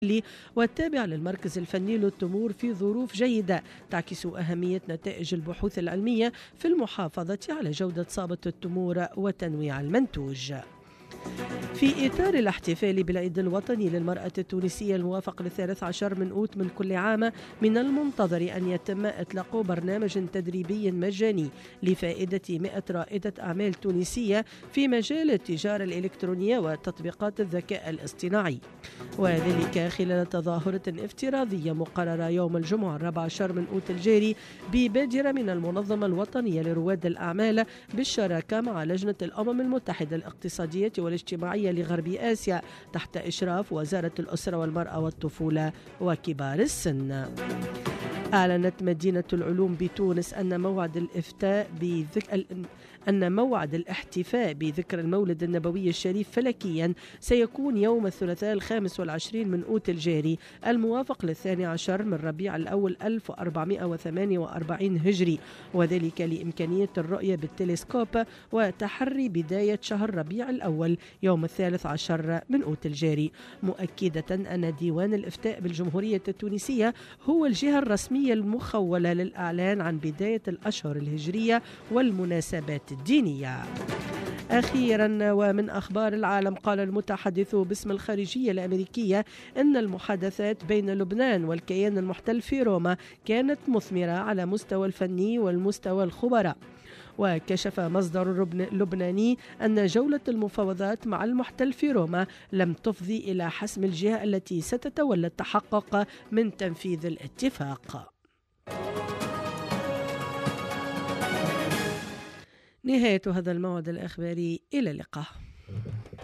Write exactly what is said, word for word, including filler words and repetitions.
والتابع للمركز الفني للتمور في ظروف جيدة تعكس أهمية نتائج البحوث العلمية في المحافظة على جودة صابة التمور وتنويع المنتوج. في إطار الاحتفال بالعيد الوطني للمرأة التونسية الموافق للثالث عشر من أوت من كل عام، من المنتظر أن يتم إطلاق برنامج تدريبي مجاني لفائدة مئة رائدة أعمال تونسية في مجال التجارة الإلكترونية وتطبيقات الذكاء الاصطناعي، وذلك خلال تظاهرة افتراضية مقررة يوم الجمعة الرابع عشر من أوت الجاري ببادرة من المنظمة الوطنية لرواد الأعمال بالشراكة مع لجنة الأمم المتحدة الاقتصادية والاجتماعية لغرب آسيا تحت إشراف وزارة الأسرة والمرأة والطفولة وكبار السن. أعلنت مدينة العلوم بتونس أن موعد الإفتاء بذكر أن موعد الاحتفاء بذكرى المولد النبوي الشريف فلكيا سيكون يوم الثلاثاء الخامس والعشرين من أوت الجاري الموافق للثاني عشر من ربيع الأول ألف وأربعمائة وثمانية وأربعين هجري، وذلك لإمكانية الرؤية بالتلسكوب وتحري بداية شهر ربيع الأول يوم الثالث عشر من أوت الجاري، مؤكدة أن ديوان الإفتاء بالجمهورية التونسية هو الجهة الرسمية المخولة للإعلان عن بداية الأشهر الهجرية والمناسبات الدينية. أخيرا ومن أخبار العالم، قال المتحدث باسم الخارجية الأمريكية أن المحادثات بين لبنان والكيان المحتل في روما كانت مثمرة على مستوى الفني والمستوى الخبراء. وكشف مصدر لبناني أن جولة المفاوضات مع المحتل في روما لم تفضي إلى حسم الجهة التي ستتولى التحقق من تنفيذ الاتفاق. نهاية هذا الموعد الإخباري، إلى اللقاء.